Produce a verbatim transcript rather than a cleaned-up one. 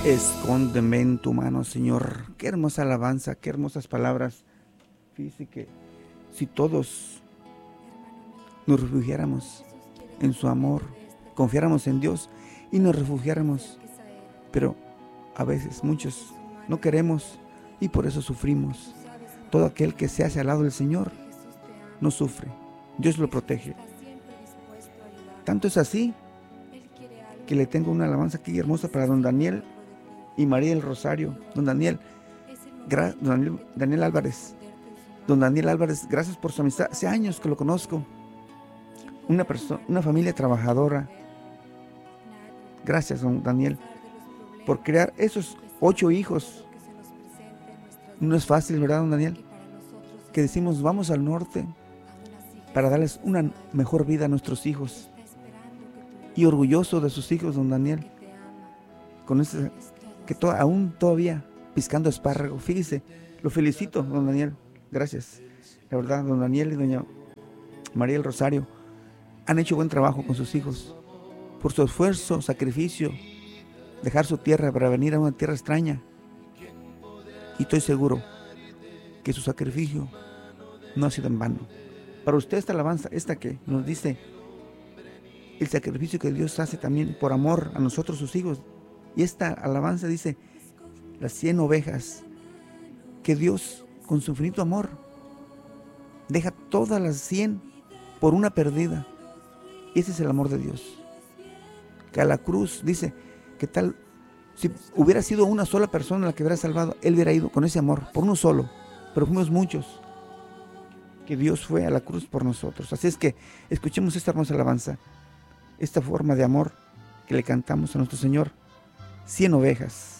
Escóndeme en tu mano, Señor. Qué hermosa alabanza, qué hermosas palabras. Fíjese que si todos nos refugiáramos en su amor, confiáramos en Dios y nos refugiáramos, pero a veces muchos no queremos y por eso sufrimos. Todo aquel que se hace al lado del Señor no sufre, Dios lo protege. Tanto es así que le tengo una alabanza aquí hermosa para don Daniel y María del Rosario. Don Daniel, gra, don Daniel, Daniel Álvarez. Don Daniel Álvarez, gracias por su amistad. Hace años que lo conozco. Una persona, una familia trabajadora. Gracias, don Daniel, por crear esos ocho hijos. No es fácil, ¿verdad, don Daniel? Que decimos, vamos al norte para darles una mejor vida a nuestros hijos. Y orgulloso de sus hijos, don Daniel. Con ese, que to, aún todavía piscando espárrago. Fíjese, lo felicito, don Daniel. Gracias. La verdad, don Daniel y doña María del Rosario han hecho buen trabajo con sus hijos. Por su esfuerzo, sacrificio, dejar su tierra para venir a una tierra extraña. Y estoy seguro que su sacrificio no ha sido en vano. Para usted esta alabanza, esta que nos dice el sacrificio que Dios hace también por amor a nosotros, sus hijos. Y esta alabanza dice, las cien ovejas, que Dios con su infinito amor deja todas las cien por una perdida. Ese es el amor de Dios. Que a la cruz dice que tal, si hubiera sido una sola persona la que hubiera salvado, Él hubiera ido con ese amor, por uno solo, pero fuimos muchos, que Dios fue a la cruz por nosotros. Así es que escuchemos esta hermosa alabanza, esta forma de amor que le cantamos a nuestro Señor. Cien ovejas.